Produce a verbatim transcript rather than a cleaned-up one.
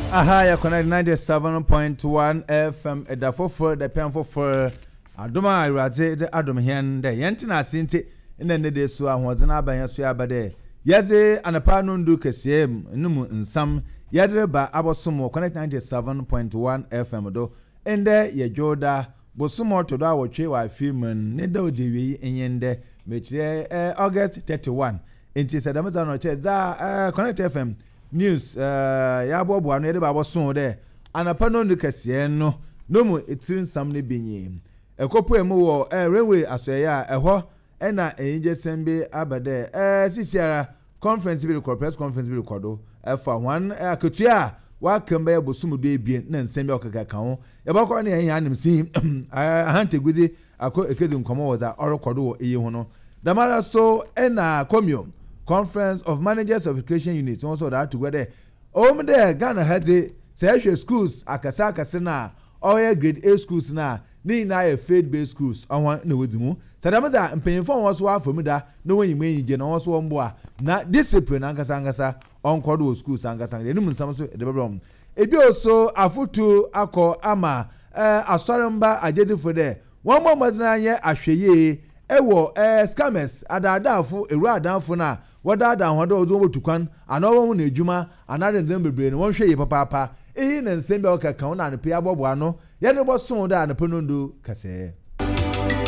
Aha, ya connect ninety-seven point one F M da for the pen for Adoma Irate the Adam Hen de Yentina Sinti in the day so ahwodena aban so abade yeze anapa no ndu kesiem numu nsam yadre ba abosomo connect ninety-seven point one F M do ende ye joda bosomo to do awotwe wa film ne da ojewi enyende mechire eh, August thirty-first enti sadamza no che za eh, connect F M news uh, ya bobo anu yede babo so de anapa no ndu kese no no mu etirin sam ne benyi ekopo emu wo eh, railway asoya eho ena enje sembe abade eh sisiara conference bi record press conference bi record eh fa one eh akutua wa kamba ya bosumudo ebien na nsembe okaka kan ho e bakọ na ehia anim si ahante gudi akọ ekedi nkomo woza orokodo wo eye ho no damara so ena komio Conference of Managers of Education Units also that together om there Ghana had say schools akasa akasa na all grade A schools na ni na e faith based schools on na wedimu sadamada mpanyimfo won so afom da no wen yimwe je na won so mbo a na discipline ankasa ankasa on kodo schools ankasa enim nsam so de bebrom ebi also afutu akọ ama eh asoremba ajedifo de won mo mazina anye ahweye ewo eh scammers adadafo eru adanfo na wada da hodo ozo botukwan anowo mu na ejuma anade nzem bebre no won hwe ye papa eyi na nsembe okaka wona ne pe abobo ano ye ne bo so da ne penundu kase